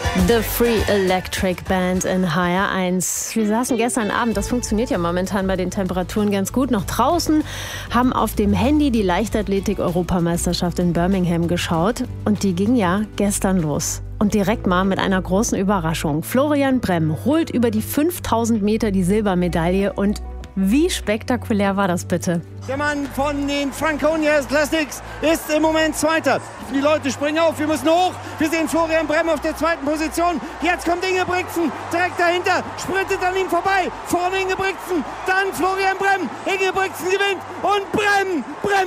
The Free Electric Band in HR1. Wir saßen gestern Abend, das funktioniert ja momentan bei den Temperaturen ganz gut, noch draußen, haben auf dem Handy die Leichtathletik-Europameisterschaft in Birmingham geschaut. Und die ging ja gestern los. Und direkt mal mit einer großen Überraschung. Florian Brem holt über die 5000 Meter die Silbermedaille. Und wie spektakulär war das bitte? Der Mann von den Franconia Classics ist im Moment Zweiter. Die Leute springen auf, wir müssen hoch. Wir sehen Florian Brem auf der zweiten Position. Jetzt kommt Ingebrigtsen direkt dahinter, sprintet an ihm vorbei. Vorne Ingebrigtsen, dann Florian Brem. Ingebrigtsen gewinnt und Brem.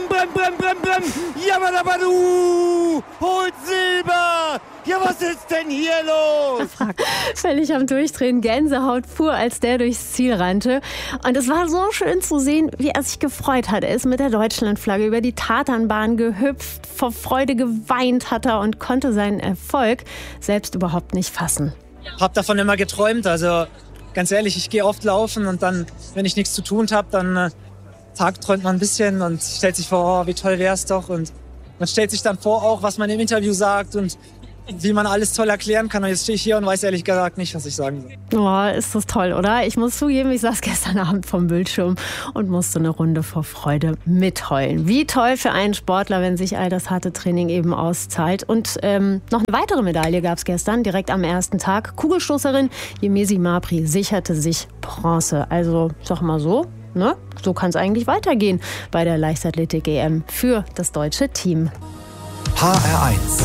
Jabadabadu holt Silber. Ja, was ist denn hier los? Völlig am Durchdrehen, Gänsehaut pur, als der durchs Ziel rannte. Und es war so schön zu sehen, wie er sich gefreut hat. Er ist mit der Deutschlandflagge über die Tatanbahn gehüpft, vor Freude geweint hat er und konnte seinen Erfolg selbst überhaupt nicht fassen. Hab davon immer geträumt, also ganz ehrlich, ich gehe oft laufen und dann, wenn ich nichts zu tun habe, dann tagträumt man ein bisschen und stellt sich vor, oh, wie toll wär's doch, und man stellt sich dann vor auch, was man im Interview sagt und wie man alles toll erklären kann. Und jetzt stehe ich hier und weiß ehrlich gesagt nicht, was ich sagen soll. Oh, ist das toll, oder? Ich muss zugeben, ich saß gestern Abend vom Bildschirm und musste eine Runde vor Freude mitheulen. Wie toll für einen Sportler, wenn sich all das harte Training eben auszahlt. Und noch eine weitere Medaille gab es gestern, direkt am ersten Tag. Kugelstoßerin Yemisi Mapri sicherte sich Bronze. Also, sag mal so, ne? So kann es eigentlich weitergehen bei der Leichtathletik-EM für das deutsche Team. HR1